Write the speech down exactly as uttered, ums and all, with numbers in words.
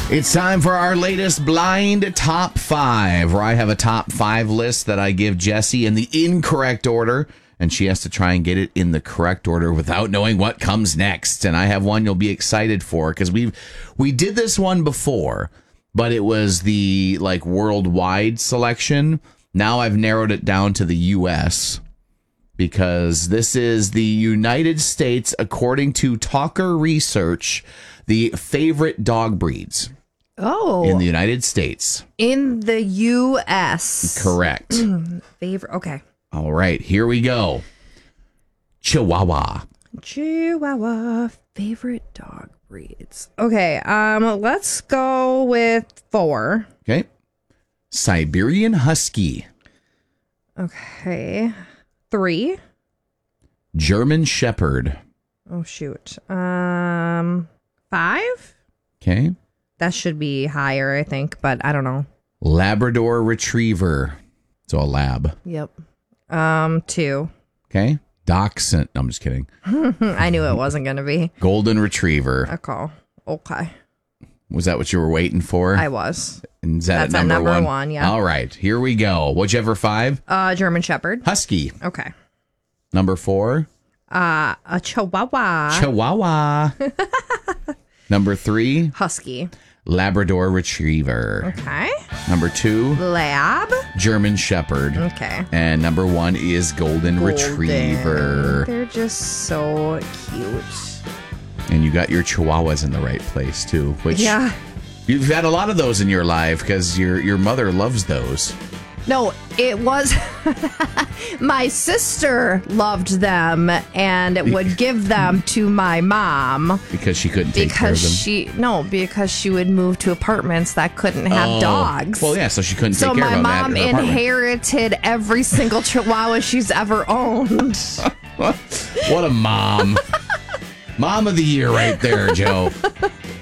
It's time for our latest blind top five, where I have a top five list that I give Jessie in the incorrect order, and she has to try and get it in the correct order without knowing what comes next. And I have one you'll be excited for, because we we did this one before, but it was the like worldwide selection. Now I've narrowed it down to the U S, because this is the United States, according to Talker Research, the favorite dog breeds. Oh. In the United States. In the U S. Correct. Favorite. Okay. All right, here we go. Chihuahua. Chihuahua. Favorite dog breeds. Okay, um, let's go with four. Okay. Siberian Husky. Okay. Three. German Shepherd. Oh, shoot. Um, five? Okay. That should be higher, I think, but I don't know. Labrador Retriever. So a lab. Yep. Um, two. Okay. Dachshund. No, I'm just kidding. I knew it wasn't going to be. Golden Retriever. A call. Okay. Was that what you were waiting for? I was. And is that That's at number, at number one? one, yeah. All right, here we go. What'd you have for five? Uh, German Shepherd. Husky. Okay. Number four? Uh, a Chihuahua. Chihuahua. Number three? Husky. Labrador Retriever. Okay. Number two? Lab. German Shepherd. Okay. And number one is Golden, Golden. Retriever. They're just so cute. And you got your Chihuahuas in the right place, too. Which Yeah. you've had a lot of those in your life because your, your mother loves those. No, it was my sister loved them and would give them to my mom Because she couldn't take care of because them. she no because she would move to apartments that couldn't have Oh. dogs. Well, yeah, so she couldn't So take care my of them at mom her apartment. inherited every single Chihuahua she's ever owned. What a mom. Mom of the year right there, Joe.